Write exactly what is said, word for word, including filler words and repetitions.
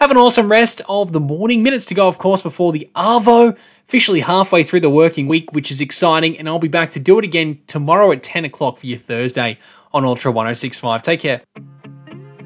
Have an awesome rest of the morning. Minutes to go, of course, before the Arvo. Officially halfway through the working week, which is exciting. And I'll be back to do it again tomorrow at ten o'clock for your Thursday on Ultra one oh six point five. Take care.